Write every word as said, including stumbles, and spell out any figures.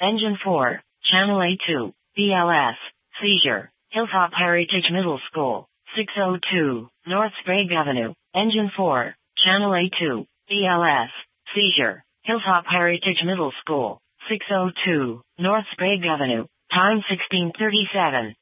Engine four, Channel A two, B L S, seizure, Hilltop Heritage Middle School, six oh two, North Sprague Avenue. Engine four, Channel A two, B L S, seizure, Hilltop Heritage Middle School, six oh two, North Sprague Avenue. Time sixteen thirty-seven.